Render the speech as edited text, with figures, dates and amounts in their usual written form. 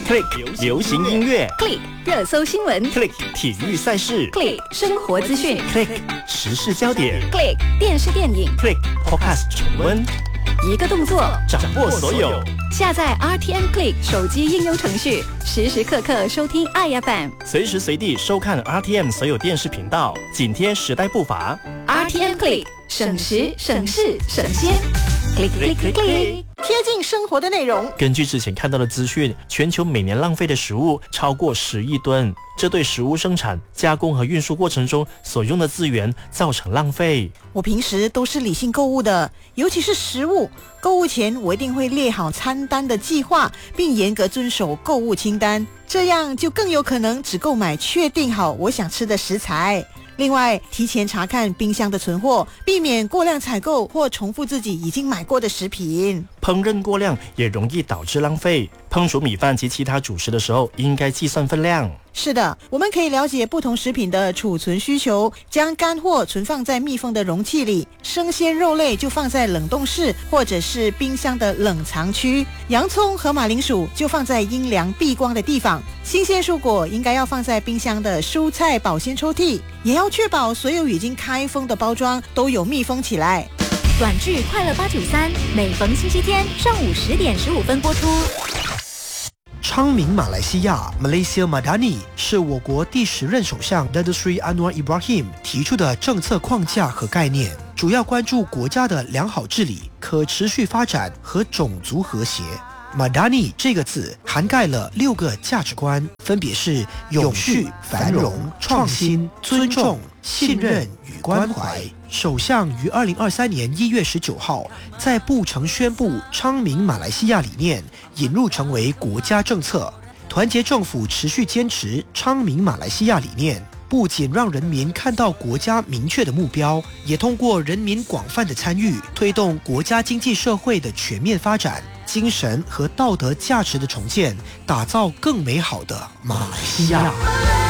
Click 流行音乐 ，Click 热搜新闻 ，Click 体育赛事 ，Click 生活资讯 ，Click 时事焦点 ，Click 电视电影 ，Click Podcast 重温， 一个动作掌握所有。 下载 RTM Click 手机应用程序，时时刻刻收听爱 FM， 随时随地收看 RTM 所有电视频道，紧贴时代步伐。 RTM Click 省时省事省先 ，Click Click Click Click。 贴近生活的内容。 根据之前看到的资讯，全球每年浪费的食物超过10亿吨，这对食物生产、加工和运输过程中所用的资源造成浪费。 我平时都是理性购物的，尤其是食物。购物前我一定会列好餐单的计划，并严格遵守购物清单，这样就更有可能只购买确定好我想吃的食材。另外，提前查看冰箱的存货，避免过量采购或重复自己已经买过的食品。 烹饪过量也容易导致浪费，烹煮米饭及其他主食的时候应该计算分量。 是的，我们可以了解不同食品的储存需求，将干货存放在密封的容器里，生鲜肉类就放在冷冻室或者是冰箱的冷藏区，洋葱和马铃薯就放在阴凉避光的地方，新鲜蔬果应该要放在冰箱的蔬菜保鲜抽屉，也要确保所有已经开封的包装都有密封起来。 短剧快乐893，每逢星期天上午10点15分播出。 昌明马来西亚 Malaysia Madani 是我国第10任首相 Datuk Seri Anwar Ibrahim 提出的政策框架和概念，主要关注国家的良好治理、可持续发展和种族和谐。Madani 这个字涵盖了6个价值观，分别是永续、繁荣、创新、尊重、信任与关怀。首相于2023年1月19号在布城宣布昌明马来西亚理念引入成为国家政策，团结政府持续坚持昌明马来西亚理念，不仅让人民看到国家明确的目标，也通过人民广泛的参与，推动国家经济社会的全面发展，精神和道德价值的重建，打造更美好的马来西亚。